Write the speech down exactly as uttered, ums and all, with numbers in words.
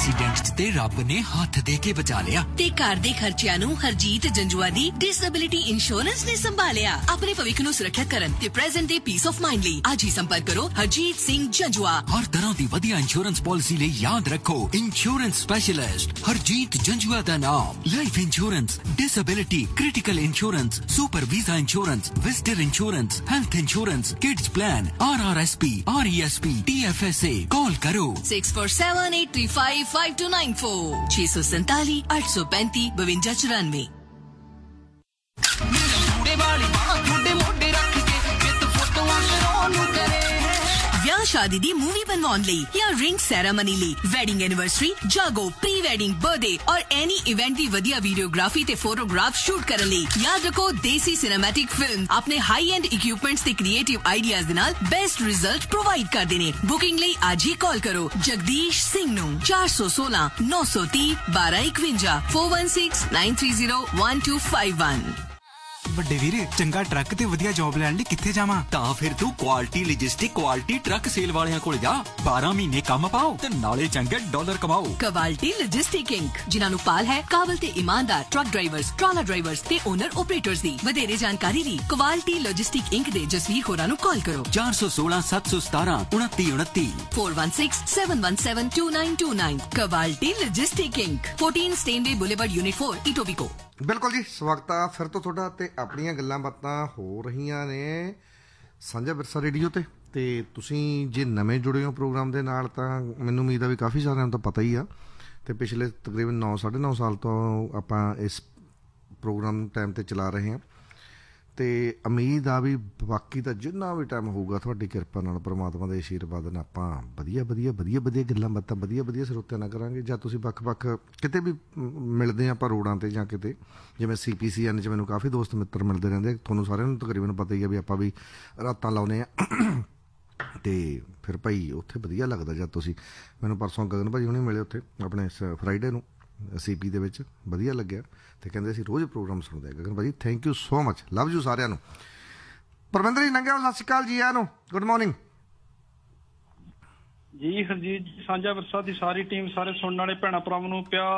Accident 'ਚ ਤੇ ਰੱਬ ਨੇ ਹੱਥ ਦੇ ਕੇ ਬਚਾ ਲਿਆ ਤੇ ਘਰ ਦੇ ਖਰਚਿਆਂ ਨੂੰ ਹਰਜੀਤ ਜੰਜੂਆ ਦੀ ਡਿਸੇਬਿਲਿਟੀ ਇੰਸ਼ੋਰੈਂਸ ਨੇ ਸੰਭਾਲਿਆ। ਆਪਣੇ ਭਵਿੱਖ ਨੂੰ ਸੁਰੱਖਿਅਤ ਕਰਨ ਤੇ ਪ੍ਰੈਜ਼ੈਂਟ ਦੇ ਪੀਸ ਆਫ ਮਾਈਂਡ ਲਈ ਅੱਜ ਹੀ ਸੰਪਰਕ ਕਰੋ ਹਰਜੀਤ ਸਿੰਘ ਜੰਜੂਆ। ਹਰ ਤਰ੍ਹਾਂ ਦੀ ਵਧੀਆ ਇੰਸ਼ੋਰੈਂਸ ਪਾਲਿਸੀ ਲਈ ਯਾਦ ਰੱਖੋ ਇੰਸ਼ੋਰੈਂਸ ਸਪੈਸ਼ਲਿਸਟ ਹਰਜੀਤ ਜੰਜੂਆ ਦਾ ਨਾਮ। Life insurance, disability, critical insurance, super visa insurance, visitor insurance, health insurance, kids plan, R R S P, R E S P, T F S A. ਕਾਲ ਕਰੋ six four seven eight three five five two nine four ਛੇ ਸੌ ਸੰਤਾਲੀ ਅੱਠ ਸੌ ਪੈਂਤੀ ਬਵੰਜਾ ਚੁਰਾਨਵੇਂ। ਵਿਆਹ ਸ਼ਾਦੀ ਦੀ ਮੂਵੀ ਬਣਵਾਉਣ ਲਈ ਜਾਂ ਰਿੰਗ ਸੈਰਾਮਨੀ ਲਈ, ਵੈਡਿੰਗ ਐਨੀਵਰਸਰੀ, ਜਾਗੋ, ਪ੍ਰੀ ਵੈਡਿੰਗ, ਬਰਥਡੇ ਔਰ ਐਨੀ ਇਵੈਂਟ ਦੀ ਵਧੀਆ ਵੀਡੀਓਗ੍ਰਾਫੀ ਤੇ ਫੋਟੋਗ੍ਰਾਫ ਸ਼ੂਟ ਕਰਨ ਲਈ ਯਾਦ ਰੱਖੋ ਦੇਸੀ ਸਿਨੇਮੈਟਿਕ ਫਿਲਮ ਆਪਣੇ ਹਾਈ ਐਂਡ ਇਕਵਿਪਮੈਂਟਸ ਤੇ ਕ੍ਰੀਏਟਿਵ ਆਈਡੀਆਜ਼ ਦੇ ਨਾਲ ਬੈਸਟ ਰਿਜ਼ਲਟ ਪ੍ਰੋਵਾਈਡ ਕਰਦੇ ਨੇ। ਬੁਕਿੰਗ ਲਈ ਅੱਜ ਹੀ ਕਾਲ ਕਰੋ ਜਗਦੀਸ਼ ਸਿੰਘ ਨੂੰ ਚਾਰ ਸੌ ਸੋਲਾਂ ਨੌ ਸੌ ਤੀਹ ਬਾਰਾਂ ਇਕਵੰਜਾ four one six nine three zero one two five one। ਵੱਡੇ ਵੀਰੇ ਚੰਗਾ ਟਰੱਕ ਤੇ ਵਧੀਆ ਜੌਬ ਲੈਣ ਲਈ ਕਿੱਥੇ ਜਾਵਾਂ? ਤਾਂ ਫਿਰ ਤੂੰ quality logistic quality truck sale ਵਾਲਿਆਂ ਕੋਲ ਜਾ। ਬਾਰਾਂ ਮਹੀਨੇ ਕੰਮ ਪਾਓ ਤੇ ਨਾਲੇ ਚੰਗੇ ਡਾਲਰ ਕਮਾਓ। ਕੁਆਲਿਟੀ ਲੌਜਿਸਟਿਕ ਇੰਕ ਜਿਨ੍ਹਾਂ ਨੂੰ ਪਾਲ ਹੈ ਕਾਬਲ ਤੇ ਇਮਾਨਦਾਰ ਟਰੱਕ ਡਰਾਈਵਰਸ, ਟਰਾਲਾ ਡਰਾਈਵਰਸ ਤੇ ਓਨਰ ਆਪਰੇਟਰਸ ਦੀ। ਵਧੇਰੇ ਜਾਣਕਾਰੀ ਲਈ ਕੁਆਲਿਟੀ ਲੌਜਿਸਟਿਕ ਇੰਕ ਦੇ ਜਸਵੀਰ ਹੋਰਾਂ ਨੂੰ ਕਾਲ ਕਰੋ ਚਾਰ ਸੌ ਸੋਲਾਂ ਸੱਤ ਸੌ ਸਤਾਰਾਂ ਉਨੱਤੀ ਉਨੱਤੀ four one six seven one seven two nine two nine। Quality logistic ink fourteen ਸਟੇਨਵੇ boulevard unit four Etobicoke. ਬਿਲਕੁਲ ਜੀ, ਸਵਾਗਤ ਆ ਫਿਰ ਤੋਂ ਤੁਹਾਡਾ। ਤੇ ਆਪਣੀਆਂ ਗੱਲਾਂ ਬਾਤਾਂ ਹੋ ਰਹੀਆਂ ਨੇ ਸਾਂਝਾ ਵਿਰਸਾ ਰੇਡੀਓ ਤੇ ਤੇ ਤੁਸੀਂ ਜੇ ਨਵੇਂ ਜੁੜੇ ਹੋ ਪ੍ਰੋਗਰਾਮ ਦੇ ਨਾਲ ਤਾਂ ਮੈਨੂੰ ਉਮੀਦ ਆ ਵੀ ਕਾਫੀ ਸਾਰਿਆਂ ਨੂੰ ਤਾਂ ਪਤਾ ਹੀ ਆ। ਤੇ ਪਿਛਲੇ ਤਕਰੀਬਨ ਨੌ ਸਾਢੇ ਨੌ ਸਾਲ ਤੋਂ ਆਪਾਂ ਇਸ ਪ੍ਰੋਗਰਾਮ ਟਾਈਮ ਤੇ ਚਲਾ ਰਹੇ ਹਾਂ ਤੇ ਉਮੀਦ ਆ ਵੀ ਬਾਕੀ ਤਾਂ ਜਿੰਨਾ ਵੀ ਟਾਈਮ ਹੋਊਗਾ ਤੁਹਾਡੀ ਕਿਰਪਾ ਨਾਲ, ਪਰਮਾਤਮਾ ਦੇ ਆਸ਼ੀਰਵਾਦ ਨਾਲ ਆਪਾਂ ਵਧੀਆ ਵਧੀਆ ਵਧੀਆ ਵਧੀਆ ਗੱਲਾਂ ਬਾਤਾਂ ਵਧੀਆ ਵਧੀਆ ਸਰੋਤਿਆਂ ਨਾਲ ਕਰਾਂਗੇ। ਜਾਂ ਤੁਸੀਂ ਵੱਖ-ਵੱਖ ਕਿਤੇ ਵੀ ਮਿਲਦੇ ਆਪਾਂ ਰੋਡਾਂ ਤੇ ਜਾਂ ਕਿਤੇ, ਜਿਵੇਂ ਸੀ ਪੀ ਸੀ ਐਨ 'ਚ ਮੈਨੂੰ ਕਾਫੀ ਦੋਸਤ ਮਿੱਤਰ ਮਿਲਦੇ ਰਹਿੰਦੇ, ਤੁਹਾਨੂੰ ਸਾਰਿਆਂ ਨੂੰ ਤਕਰੀਬਨ ਪਤਾ ਹੀ ਆ ਵੀ ਆਪਾਂ ਵੀ ਰਾਤਾਂ ਲਾਉਂਦੇ ਹਾਂ ਤੇ ਫਿਰ ਭਾਈ ਉੱਥੇ ਵਧੀਆ ਲੱਗਦਾ। ਜਦ ਤੁਸੀਂ ਮੈਨੂੰ ਪਰਸੋਂ ਗਗਨ ਭਾਜੀ ਹੁਣੇ ਮਿਲੇ ਉੱਥੇ ਆਪਣੇ ਫਰਾਈਡੇ ਨੂੰ ਸੀ ਪੀ ਦੇ ਵਿੱਚ, ਵਧੀਆ ਲੱਗਿਆ ਤੇ ਕਹਿੰਦੇ ਅਸੀਂ ਰੋਜ਼ ਪ੍ਰੋਗਰਾਮ ਸੁਣਦੇ। ਗਗਨ ਭਾਜੀ thank you so much, love you ਸਾਰਿਆਂ ਨੂੰ। ਪਰਮਿੰਦਰ ਜੀ ਨੰਗਿਆ ਸਤਿ ਸ਼੍ਰੀ ਅਕਾਲ ਜੀ, ਆਇਆਂ ਨੂੰ ਗੁੱਡ ਮਾਰਨਿੰਗ ਜੀ। ਹਰਜੀਤ ਸਾਂਝਾ ਵਿਰਸਾ ਦੀ ਸਾਰੀ ਟੀਮ, ਸਾਰੇ ਸੁਣਨ ਵਾਲੇ ਭੈਣਾਂ ਭਰਾਵਾਂ ਨੂੰ ਪਿਆਰ